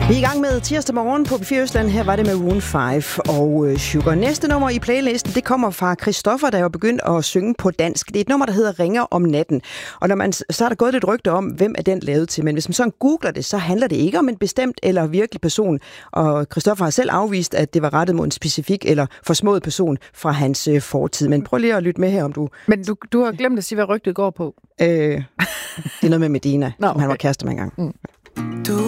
Vi er i gang med tirsdag morgen på P4 Østland. Her var det med Maroon 5 og Sugar. Næste nummer i playlisten, det kommer fra Christoffer, der er begyndt at synge på dansk. Det er et nummer, der hedder Ringer om natten. Og så er der gået lidt rygter om, hvem er den lavet til. Men hvis man sådan googler det, så handler det ikke om en bestemt eller virkelig person. Og Christoffer har selv afvist, at det var rettet mod en specifik eller forsmået person fra hans fortid. Men prøv lige at lytte med her, om du... Men du har glemt at sige, hvad rygtet går på. Det er noget med Medina, som han var kæreste med engang. Du